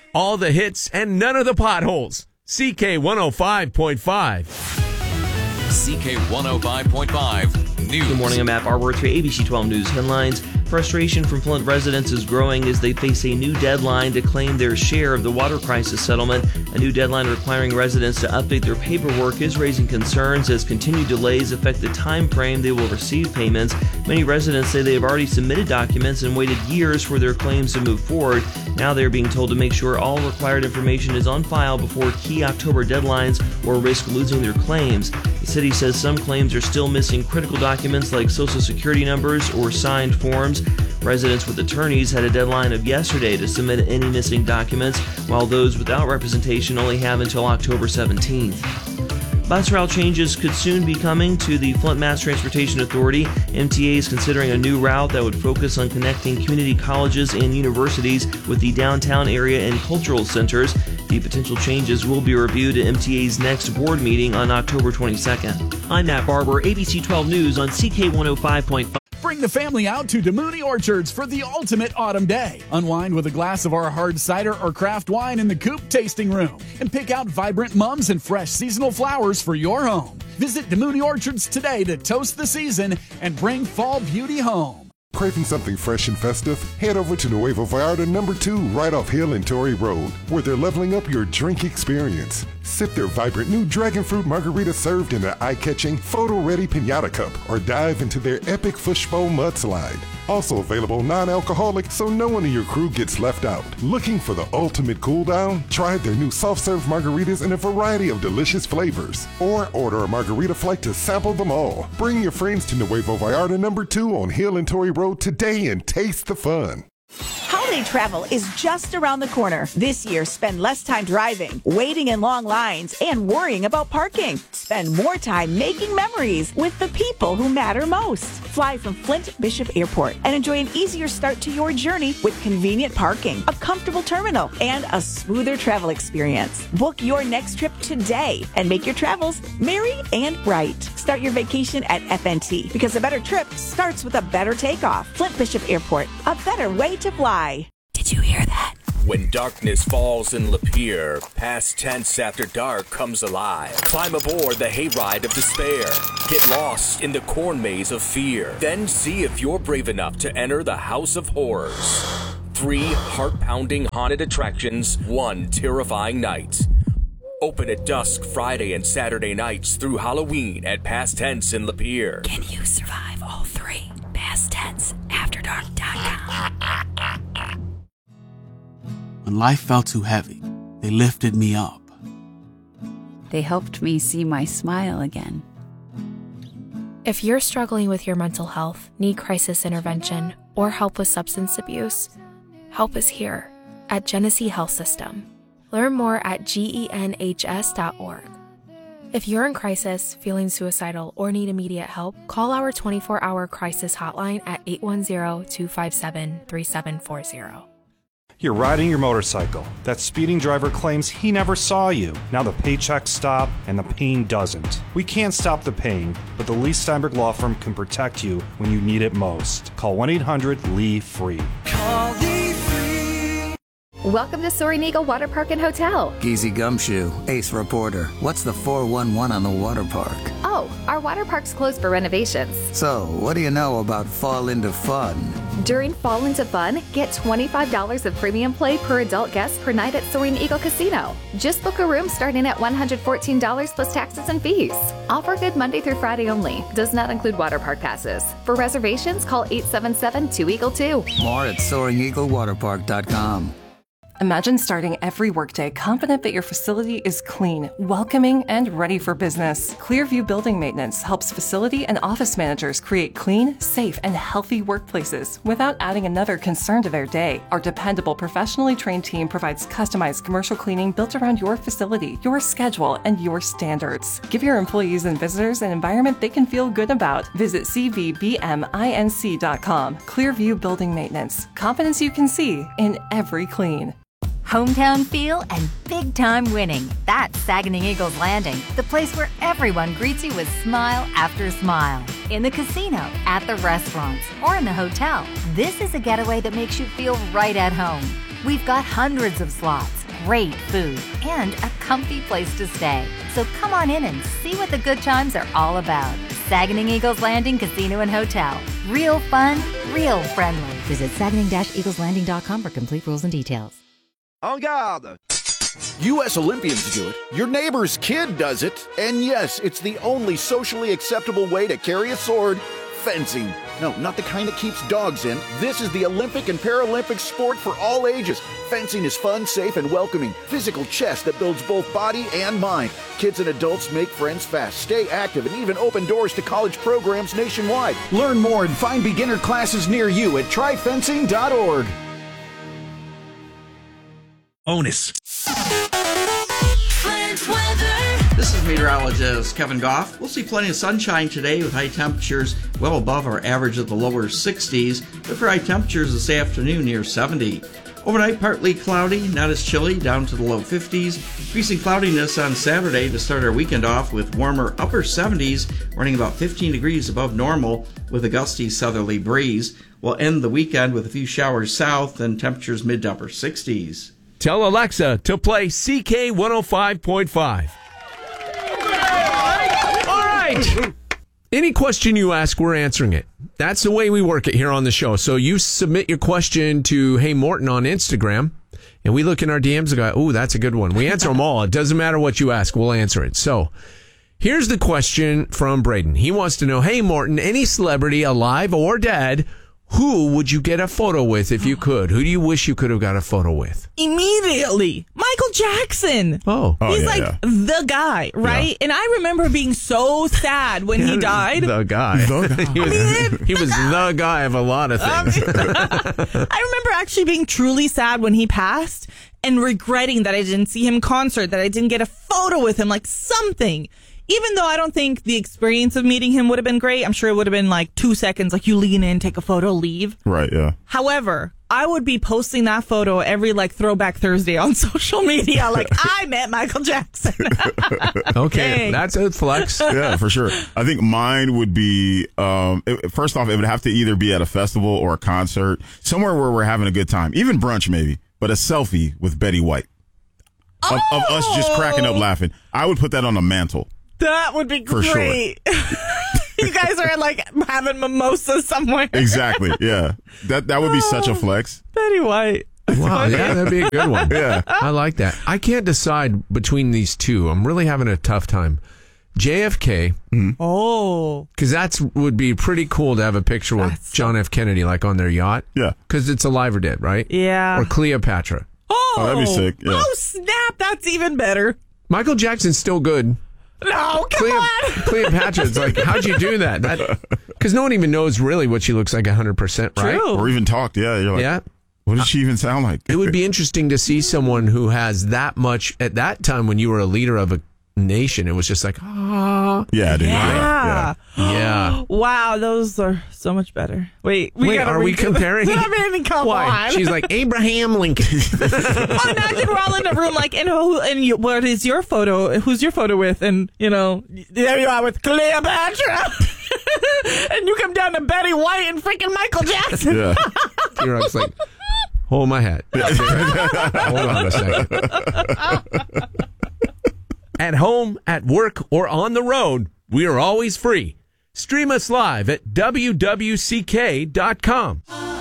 All the hits and none of the potholes. CK 105.5. CK 105.5 News. Good morning, I'm Matt Barber with your ABC 12 News headlines. Frustration from Flint residents is growing as they face a new deadline to claim their share of the water crisis settlement. A new deadline requiring residents to update their paperwork is raising concerns as continued delays affect the time frame they will receive payments. Many residents say they have already submitted documents and waited years for their claims to move forward. Now they are being told to make sure all required information is on file before key October deadlines or risk losing their claims. The city says some claims are still missing critical documents like Social Security numbers or signed forms. Residents with attorneys had a deadline of yesterday to submit any missing documents, while those without representation only have until October 17th. Bus route changes could soon be coming to the Flint Mass Transportation Authority. MTA is considering a new route that would focus on connecting community colleges and universities with the downtown area and cultural centers. The potential changes will be reviewed at MTA's next board meeting on October 22nd. I'm Matt Barber, ABC 12 News on CK 105.5. Bring the family out to DeMooney Orchards for the ultimate autumn day. Unwind with a glass of our hard cider or craft wine in the Coop tasting room and pick out vibrant mums and fresh seasonal flowers for your home. Visit DeMooney Orchards today to toast the season and bring fall beauty home. Craving something fresh and festive? Head over to Nuevo Vallarta number 2 right off Hill and Torrey Road, where they're leveling up your drink experience. Sip their vibrant new dragon fruit margarita served in an eye-catching, photo-ready piñata cup, or dive into their epic fishbowl mudslide. Also available non-alcoholic, so no one in your crew gets left out. Looking for the ultimate cool down? Try their new soft-serve margaritas in a variety of delicious flavors. Or order a margarita flight to sample them all. Bring your friends to Nuevo Vallarta number 2 on Hill and Torrey Road today and taste the fun. Holiday travel is just around the corner. This year, spend less time driving, waiting in long lines, and worrying about parking. Spend more time making memories with the people who matter most. Fly from Flint Bishop Airport and enjoy an easier start to your journey with convenient parking, a comfortable terminal, and a smoother travel experience. Book your next trip today and make your travels merry and bright. Start your vacation at FNT because a better trip starts with a better takeoff. Flint Bishop Airport, a better way to fly. Did you hear that? When darkness falls in Lapeer, past tense after dark comes alive. Climb aboard the hayride of despair. Get lost in the corn maze of fear. Then see if you're brave enough to enter the House of Horrors. 3 heart-pounding haunted attractions, 1 terrifying night. Open at dusk Friday and Saturday nights through Halloween at Past Tense in Lapeer. Can you survive all 3? PastTenseAfterDark.com. When life felt too heavy, they lifted me up. They helped me see my smile again. If you're struggling with your mental health, need crisis intervention, or help with substance abuse, help is here at Genesee Health System. Learn more at genhs.org. If you're in crisis, feeling suicidal, or need immediate help, call our 24-hour crisis hotline at 810-257-3740. You're riding your motorcycle. That speeding driver claims he never saw you. Now the paychecks stop and the pain doesn't. We can't stop the pain, but the Lee Steinberg Law Firm can protect you when you need it most. Call 1-800-LEE-FREE. Call Lee Free. Welcome to Soaring Eagle Water Park and Hotel. Geezy Gumshoe, Ace Reporter. What's the 411 on the water park? Oh, our water park's closed for renovations. So, what do you know about Fall Into Fun? During Fall Into Fun, get $25 of premium play per adult guest per night at Soaring Eagle Casino. Just book a room starting at $114 plus taxes and fees. Offer good Monday through Friday only. Does not include water park passes. For reservations, call 877-2EAGLE-2. More at SoaringEagleWaterPark.com. Imagine starting every workday confident that your facility is clean, welcoming, and ready for business. Clearview Building Maintenance helps facility and office managers create clean, safe, and healthy workplaces without adding another concern to their day. Our dependable, professionally trained team provides customized commercial cleaning built around your facility, your schedule, and your standards. Give your employees and visitors an environment they can feel good about. Visit cvbminc.com. Clearview Building Maintenance. Confidence you can see in every clean. Hometown feel and big-time winning. That's Saguenay Eagles Landing, the place where everyone greets you with smile after smile. In the casino, at the restaurants, or in the hotel, this is a getaway that makes you feel right at home. We've got hundreds of slots, great food, and a comfy place to stay. So come on in and see what the good times are all about. Saguenay Eagles Landing Casino and Hotel. Real fun, real friendly. Visit Saguenay-EaglesLanding.com for complete rules and details. En garde! U.S. Olympians do it, your neighbor's kid does it, and yes, it's the only socially acceptable way to carry a sword, fencing. No, not the kind that keeps dogs in. This is the Olympic and Paralympic sport for all ages. Fencing is fun, safe, and welcoming. Physical chess that builds both body and mind. Kids and adults make friends fast, stay active, and even open doors to college programs nationwide. Learn more and find beginner classes near you at tryfencing.org. Bonus. This is meteorologist Kevin Goff. We'll see plenty of sunshine today with high temperatures well above our average of the lower 60s, but for high temperatures this afternoon near 70. Overnight, partly cloudy, not as chilly, down to the low 50s. Increasing cloudiness on Saturday to start our weekend off with warmer upper 70s, running about 15 degrees above normal with a gusty southerly breeze. We'll end the weekend with a few showers south and temperatures mid to upper 60s. Tell Alexa to play CK 105.5. All right. Any question you ask, we're answering it. That's the way we work it here on the show. So you submit your question to Hey Morton on Instagram, and we look in our DMs and go, ooh, that's a good one. We answer them all. It doesn't matter what you ask. We'll answer it. So here's the question from Braden. He wants to know, hey, Morton, any celebrity, alive or dead, who would you get a photo with if you could? Who do you wish you could have got a photo with? Immediately, Michael Jackson. He's the guy, right? Yeah. And I remember being so sad when he died. The guy. He was the guy of a lot of things. I remember actually being truly sad when he passed and regretting that I didn't see him in concert, that I didn't get a photo with him, like something. Even though I don't think the experience of meeting him would have been great, I'm sure it would have been like 2 seconds, like you lean in, take a photo, leave. Right, yeah. However, I would be posting that photo every like Throwback Thursday on social media. Like, I met Michael Jackson. Okay, that's a flex. Yeah, for sure. I think mine would be, first off, it would have to either be at a festival or a concert, somewhere where we're having a good time. Even brunch, maybe, but a selfie with Betty White. Of us just cracking up laughing. I would put that on a mantle. That would be great. For sure. You guys are like having mimosas somewhere. Exactly. Yeah. That would be such a flex. Betty White. Wow, yeah, that'd be a good one. Yeah. I like that. I can't decide between these two. I'm really having a tough time. JFK. Oh. Because that would be pretty cool to have a picture with John F. Kennedy, like on their yacht. Yeah. Because it's alive or dead, right? Yeah. Or Cleopatra. Oh, that'd be sick. Yeah. Oh, snap. That's even better. Michael Jackson's still good. No, come on. Cleopatra, it's like, how'd you do that? Because no one even knows really what she looks like 100%, right? True. Or even talked. Yeah, you're like, yeah. What did she even sound like? It would be interesting to see someone who has that much, at that time when you were a leader of a nation, it was just like, ah. Yeah, dude. Yeah. Wow, those are so much better. Wait, are we comparing? I mean, come on. She's like Abraham Lincoln. Imagine we're all in a room like, what is your photo? Who's your photo with? And, there you are with Cleopatra. And you come down to Betty White and freaking Michael Jackson. Yeah. T-Rock's like, hold my hat. Hold on a second. At home, at work, or on the road, we are always free. Stream us live at wwck.com.